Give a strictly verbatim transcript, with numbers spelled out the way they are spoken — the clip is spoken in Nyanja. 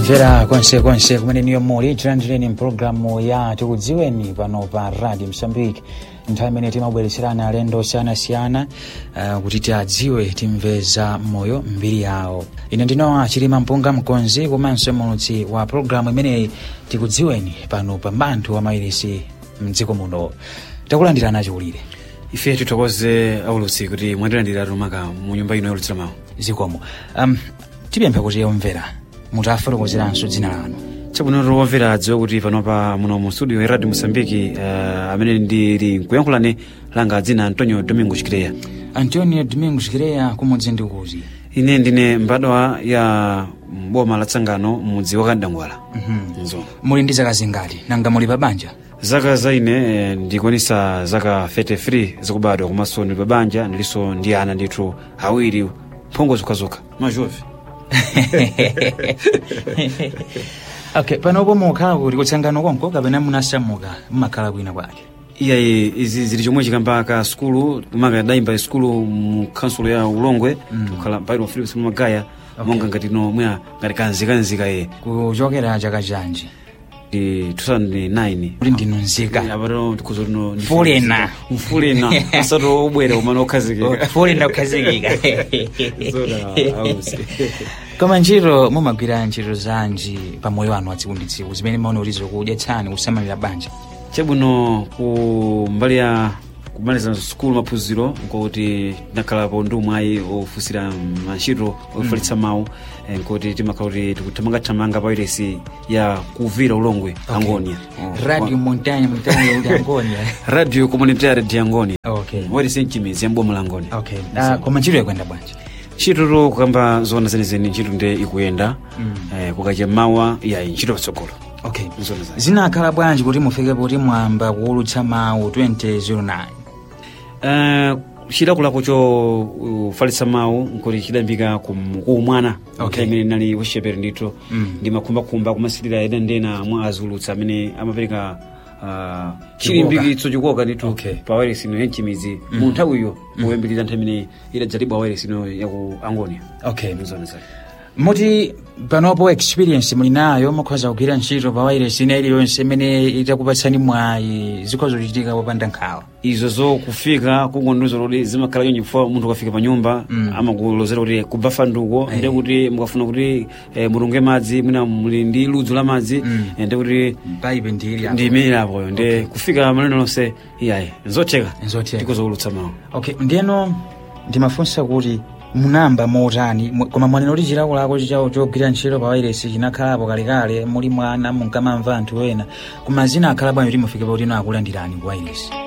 Omvera konse konse kumene niyo muli tilandireni mpulogalamu ya tikudziweni pano pa Radio Msambiki, nthawi imene timabweretserana alendo osiyanasiyana uh, kuti tiadziwe timveza moyo mbiri yawo. Ine ndinowa Chilima Mpunga Mkonzi, komanso mulutsi wa pulogalamu imeneyi tikudziweni pano pa Mbanthu wa Mairisi mdziko muno. Takulandirana chikulire. Ife tithokoze aulutsi kuti mwandilandira rumaka mu nyumba ino yolutsira mawu. Zikomo. Um, tipempha kuti omvera mutafotokozeranso dzina lanu. Chabwino omvera adziwe kuti panopa muno mu studio ya Radio Msambiki uh, amene ndili nkuyankhulani langa dzina Antonio Domingo Chikireya. Antonio Domingo Chikireya, kumudzi ndi kuti? Ine ndine mbadwa ya boma la Tsangano mudzi wa Kandangwala. Mhm. Nzo. Muli ndi zaka zingati nanga muli pabanja? Zaka zaine eh, ndikonisa zaka thirty-three zakubadwa, komanso ndi pabanja ndilinso ndi ana ndithu awiri mphongo zokhazokha majove. Okay, panopo mukhala kuti kutsangano konko kapena munasamuka mmakhala kwina kwake? Iyayi izi zili chomwe chikambaka skulu kumaka daimba skulu mu council ya Ulongwe kukhala mpairo Philips Magaya monga ngati no mwa ngati kanzika nzika ye kuchokera chaka chanji di two thousand nine uli ndinunzika abaro tikuzo no fulena mfulena asato ubwere umano okhazikika fulena okhazikika zoda ausi. Koma ntchito mumagwira ntchito zanji pa moyo wanu watsikunditsiku zimene maona kuti zokudyetsani kusamalira banja? Chabwino ku mbali ya kumaliza skulu maphunziro nkuti nakalapo ndumwayi ofusira mantchito ofalitsa mawu nkuti timakhala kuti tikuthamanga-thamanga pa iresi ya kuvira Ulongwe. Okay. Angonia. Oh. Radio Montagne Montagne ya Angonia. Radio Communitaire de Angonia. Okay. Wali senchimizi ya mboma la Angonia. Okay. Uh, koma ntchito yakwenda bwanji? Ntchito kukamba zona zenizeni ntchito nde ikuyenda. Mm. Eh, kukacha mawa ya ntchito patsogolo. Okay. Zinakhala bwanji kuti mufike kuti mwamba kuwulutsa mawu twenty oh nine? Uh, chidakula kucho ufalitsa mawu nkuti chidambika kumwana. Okay. Imene nali wachepere ndithu. Mm. Ndi makhumba-khumba kumasilira ena ndena mwa azulutsa amene amapereka uh, chilimbikitso chikoka ndithu. Okay. Pa wireless ino yenchimizi Mm. mu nthawi iyo moyambirira nthawi imene idadzalibwa wireless ino ya ku Angonia. Okay. Mzona zake. Muti panopo experience muli nayo mukhoza kugwira ntchito pa wireless ina iliyonse imene itakupatsani mwayi zikhoza kuchitika popanda nkhawa? Izo zo kufika kungondozo lodi zimakhala yonyi kufa munthu kafika pa nyumba. Mm. Amakulozera kuti kubafa nduko. Hey. Ndi kuti mukafuna kuti eh, mulunge madzi mwina muli ndi ludzu la madzi. Mm. Ndi kuti paipe ndili ndi imene apoyo ndi okay. Kufika maneno lonse iyayi nzotheka nzotheka tikoza kulutsa mawu. Okay, ndiyeno ndimafunsa kuti munamba motani koma mwaneno kuti chilakolako chichawo chogwira ntchito pa wireless chinakhalapo kalekale muli mwana munkamamva anthu ena koma zina akhala bwanji kuti mufike pa kuti ino akulandirani ku wireless?